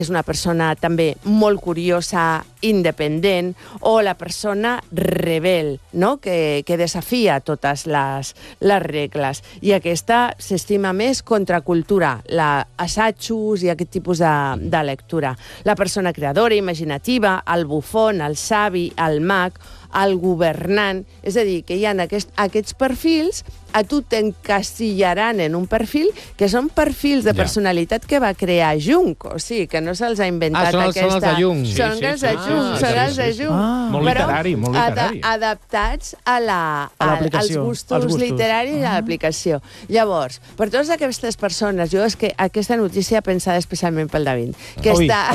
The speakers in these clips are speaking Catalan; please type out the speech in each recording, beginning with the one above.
és una persona també molt curiosa, independent, o la persona rebel, no? que desafia totes les regles. I aquesta s'estima més contracultura, assajos i aquest tipus de lectura. La persona creadora, imaginativa, el bufón, el savi, el mag, el governant, és a dir, que hi ha aquests perfils, a tu t'encasillaran en un perfil que són perfils de personalitat que va crear Jung, o sigui, que no se'ls ha inventat aquesta... Són els de Jung. Són els de Jung, són els de Jung. Molt literari, molt literari. Adaptats als gustos literaris i a l'aplicació. Llavors, per totes aquestes persones, jo és que aquesta notícia pensada especialment pel David, que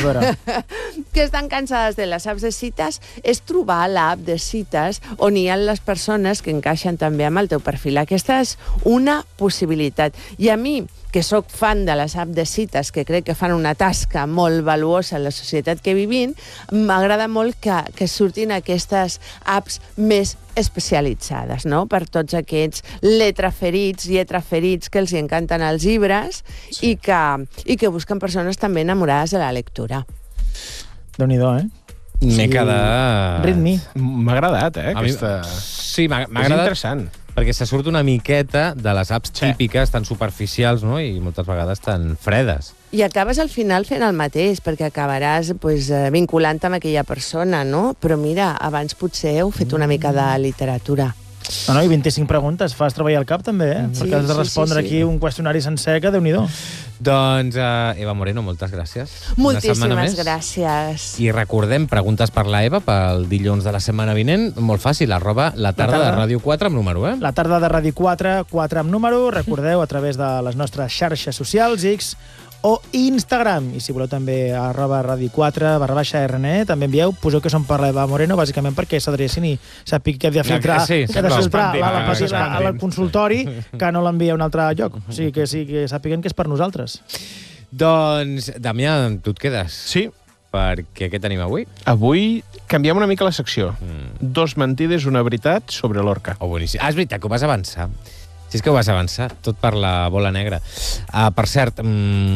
estan cansades de les apps de cites, és trobar l'app de cites on hi ha les persones que encaixen també amb el teu perfil. Aquesta és una possibilitat. I a mi, que sóc fan de les apps de cites, que crec que fan una tasca molt valuosa en la societat que vivim, m'agrada molt que surtin aquestes apps més especialitzades, no? Per tots aquests lletraferits que els encanten els llibres i que busquen persones també enamorades de la lectura. Déu-n'hi-do, M'he quedat... Ritmi. M'ha agradat, aquesta... Sí, m'ha agradat. És interessant. Perquè se surt una miqueta de les apps típiques, tan superficials, no? I moltes vegades tan fredes. I acabes al final fent el mateix, perquè acabaràs vinculant amb aquella persona, no? Però mira, abans potser heu fet una mica de literatura. No, i 25 preguntes, fas treballar el cap també, perquè has de respondre aquí un qüestionari sencer que Déu-n'hi-do. Doncs, Eva Moreno, moltes gràcies. Moltíssimes gràcies. I recordem, preguntes per la Eva pel dilluns de la setmana vinent, molt fàcil, @la tarda de Ràdio 4 amb número, La tarda de Ràdio 4, 4 amb número, recordeu, a través de les nostres xarxes socials, X o Instagram. I si voleu també @radio4_RNE, també envieu, poseu que som per l'Eva Moreno, bàsicament perquè s'adrecin i sàpiga que ha de filtrar al consultori, que no l'envia a un altre lloc. O sigui, que sàpiguen que és per nosaltres. Doncs, Damià, tu et quedes. Sí. Perquè què tenim avui? Avui canviem una mica la secció. 2 mentides, una veritat sobre l'orca. Oh, boníssim. És veritat que ho vas avançar. Si és que ho vas avançar, tot per la bola negra. Per cert,